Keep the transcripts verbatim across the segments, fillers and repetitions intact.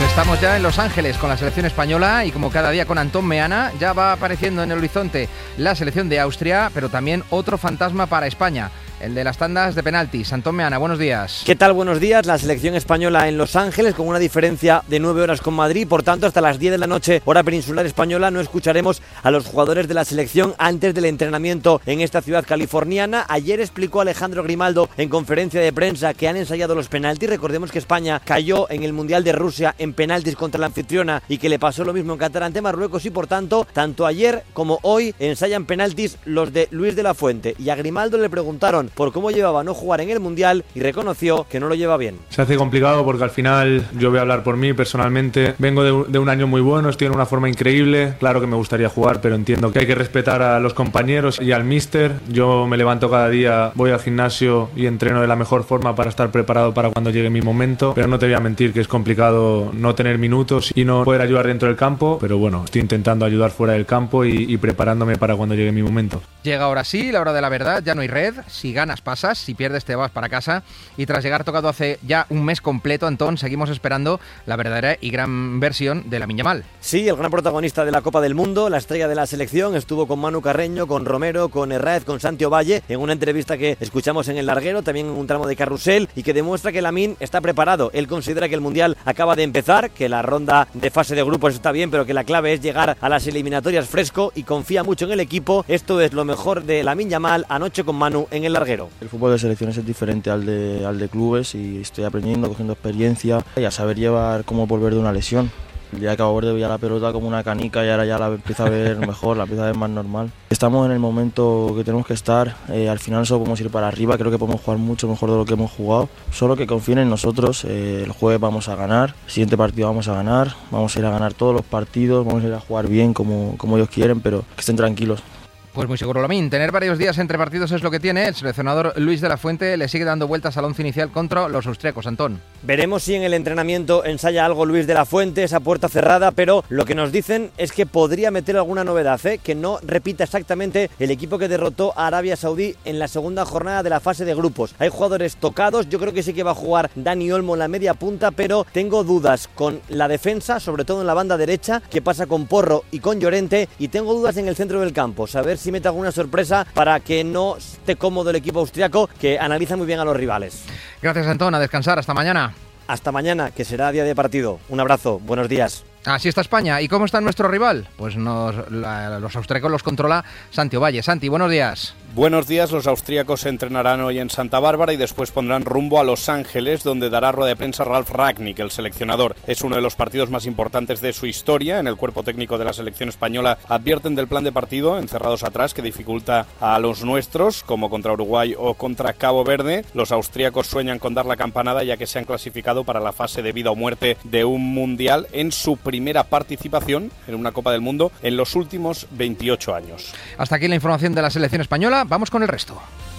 Estamos ya en Los Ángeles con la selección española y como cada día con Antón Meana, ya va apareciendo en el horizonte la selección de Austria, pero también otro fantasma para España, el de las tandas de penaltis. Antón Meana, buenos días. ¿Qué tal? Buenos días. La selección española en Los Ángeles con una diferencia de nueve horas con Madrid, por tanto hasta las diez de la noche, hora peninsular española, no escucharemos a los jugadores de la selección antes del entrenamiento en esta ciudad californiana. Ayer explicó Alejandro Grimaldo en conferencia de prensa que han ensayado los penaltis. Recordemos que España cayó en el Mundial de Rusia en penaltis contra la anfitriona y que le pasó lo mismo en Qatar ante Marruecos, y por tanto, tanto ayer como hoy ensayan penaltis los de Luis de la Fuente. Y a Grimaldo le preguntaron por cómo llevaba no jugar en el Mundial y reconoció que no lo lleva bien. Se hace complicado porque al final, yo voy a hablar por mí personalmente, vengo de, de un año muy bueno, estoy en una forma increíble, claro que me gustaría jugar, pero entiendo que hay que respetar a los compañeros y al míster. Yo me levanto cada día, voy al gimnasio y entreno de la mejor forma para estar preparado para cuando llegue mi momento, pero no te voy a mentir que es complicado no tener minutos y no poder ayudar dentro del campo, pero bueno, estoy intentando ayudar fuera del campo y, y preparándome para cuando llegue mi momento. Llega ahora sí, la hora de la verdad, ya no hay red, si ganas pasas, si pierdes te vas para casa, y tras llegar tocado hace ya un mes completo, Antón, seguimos esperando la verdadera y gran versión de Lamine Yamal. Sí, el gran protagonista de la Copa del Mundo, la estrella de la selección, estuvo con Manu Carreño, con Romero, con Herráez, con Santi Ovalle, en una entrevista que escuchamos en El Larguero, también en un tramo de carrusel, y que demuestra que Lamine está preparado. Él considera que el Mundial acaba de empezar, que la ronda de fase de grupos está bien, pero que la clave es llegar a las eliminatorias fresco, y confía mucho en el equipo. Esto es lo mejor de Lamine Yamal anoche con Manu en El Larguero. El fútbol de selecciones es diferente al de, al de clubes, y estoy aprendiendo, cogiendo experiencia y a saber llevar cómo volver de una lesión. El día que acabo de ver la pelota como una canica y ahora ya la empiezo a ver mejor, la empiezo a ver más normal. Estamos en el momento que tenemos que estar, eh, al final solo podemos ir para arriba, creo que podemos jugar mucho mejor de lo que hemos jugado. Solo que confíen en nosotros, eh, el jueves vamos a ganar, el siguiente partido vamos a ganar, vamos a ir a ganar todos los partidos, vamos a ir a jugar bien como, como ellos quieren, pero que estén tranquilos. Pues muy seguro, Lamine. Tener varios días entre partidos es lo que tiene. El seleccionador Luis de la Fuente le sigue dando vueltas al once inicial contra los austríacos, Antón. Veremos si en el entrenamiento ensaya algo Luis de la Fuente, esa puerta cerrada, pero lo que nos dicen es que podría meter alguna novedad, ¿eh? Que no repita exactamente el equipo que derrotó a Arabia Saudí en la segunda jornada de la fase de grupos. Hay jugadores tocados, yo creo que sí que va a jugar Dani Olmo en la media punta, pero tengo dudas con la defensa, sobre todo en la banda derecha, que pasa con Porro y con Llorente, y tengo dudas en el centro del campo, saber si mete alguna sorpresa para que no esté cómodo el equipo austriaco, que analiza muy bien a los rivales. Gracias, Antón, a descansar, hasta mañana. Hasta mañana, que será día de partido. Un abrazo, buenos días. Así está España. ¿Y cómo está nuestro rival? Pues nos, la, los austríacos los controla Santi Ovalle. Santi, buenos días. Buenos días. Los austríacos se entrenarán hoy en Santa Bárbara y después pondrán rumbo a Los Ángeles, donde dará rueda de prensa Ralf Rangnick, el seleccionador. Es uno de los partidos más importantes de su historia. En el cuerpo técnico de la selección española advierten del plan de partido, encerrados atrás, que dificulta a los nuestros, como contra Uruguay o contra Cabo Verde. Los austríacos sueñan con dar la campanada, ya que se han clasificado para la fase de vida o muerte de un mundial en su primera participación en una Copa del Mundo en los últimos veintiocho años. Hasta aquí la información de la selección española. Vamos con el resto.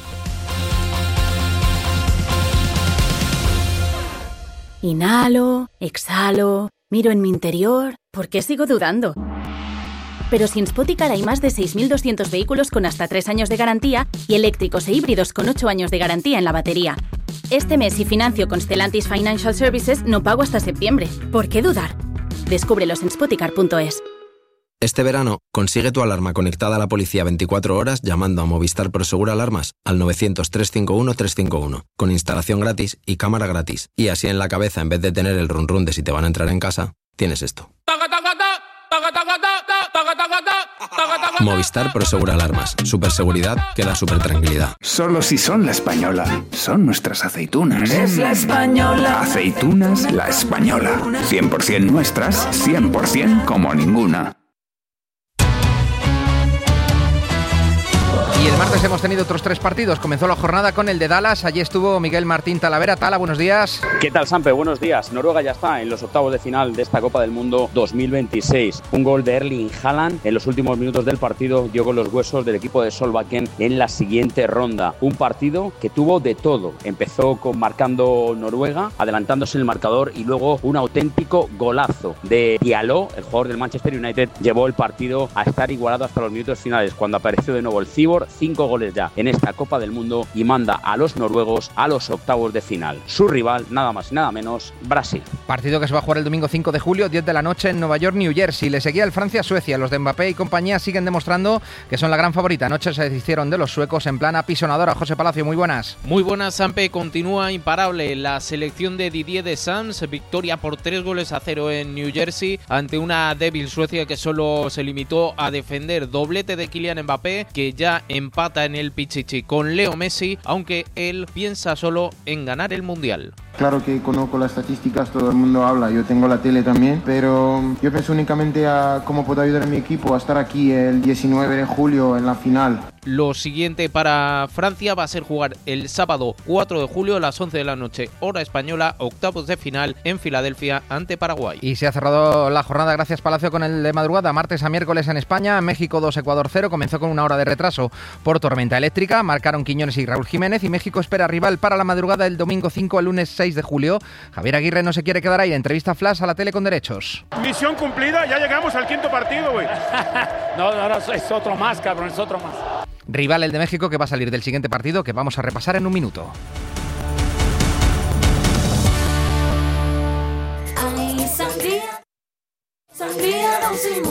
Inhalo, exhalo, miro en mi interior. ¿Por qué sigo dudando? Pero si en Spoticar hay más de seis mil doscientos vehículos con hasta tres años de garantía y eléctricos e híbridos con ocho años de garantía en la batería. Este mes, si financio con Stellantis Financial Services, no pago hasta septiembre. ¿Por qué dudar? Descúbrelos en spoticar punto es. Este verano, consigue tu alarma conectada a la policía veinticuatro horas llamando a Movistar Prosegur Alarmas al novecientos, trescientos cincuenta y uno, trescientos cincuenta y uno, con instalación gratis y cámara gratis. Y así en la cabeza, en vez de tener el run run de si te van a entrar en casa, tienes esto. Movistar Prosegur Alarmas. Superseguridad que da super tranquilidad. Solo si son la española. Son nuestras aceitunas. Es la española. Aceitunas La Española. cien por ciento nuestras, cien por ciento como ninguna. Y el martes hemos tenido otros tres partidos. Comenzó la jornada con el de Dallas. Allí estuvo Miguel Martín Talavera. Tala, buenos días. ¿Qué tal, Sampe? Buenos días. Noruega ya está en los octavos de final de esta Copa del Mundo dos mil veintiséis. Un gol de Erling Haaland en los últimos minutos del partido dio con los huesos del equipo de Solbakken en la siguiente ronda. Un partido que tuvo de todo. Empezó con marcando Noruega, adelantándose en el marcador, y luego un auténtico golazo de Diallo, el jugador del Manchester United, llevó el partido a estar igualado hasta los minutos finales, cuando apareció de nuevo el Cibor. Cinco cinco goles ya en esta Copa del Mundo y manda a los noruegos a los octavos de final. Su rival, nada más y nada menos, Brasil. Partido que se va a jugar el domingo cinco de julio, diez de la noche en Nueva York, New Jersey. Le seguía el Francia-Suecia. Los de Mbappé y compañía siguen demostrando que son la gran favorita. Anoche se deshicieron de los suecos en plan apisonadora. José Palacio, muy buenas. Muy buenas, Sampe. Continúa imparable la selección de Didier Deschamps. Victoria por tres goles a cero en New Jersey ante una débil Suecia que solo se limitó a defender. Doblete de Kylian Mbappé, que ya empata en el Pichichi con Leo Messi, aunque él piensa solo en ganar el Mundial. Claro que conozco las estadísticas, todo el mundo habla, yo tengo la tele también, pero yo pienso únicamente a cómo puedo ayudar a mi equipo a estar aquí el diecinueve de julio en la final. Lo siguiente para Francia va a ser jugar el sábado cuatro de julio a las once de la noche, hora española, octavos de final en Filadelfia ante Paraguay. Y se ha cerrado la jornada, gracias Palacio, con el de madrugada, martes a miércoles en España, México dos, Ecuador cero, comenzó con una hora de retraso por tormenta eléctrica, marcaron Quiñones y Raúl Jiménez, y México espera rival para la madrugada del domingo cinco al lunes seis de julio. Javier Aguirre no se quiere quedar ahí, entrevista flash a la tele con derechos. Misión cumplida, ya llegamos al quinto partido, güey. no, no, no, es otro más, cabrón, es otro más. Rival el de México, que va a salir del siguiente partido, que vamos a repasar en un minuto. Ay, sangría, sangría Don Simón.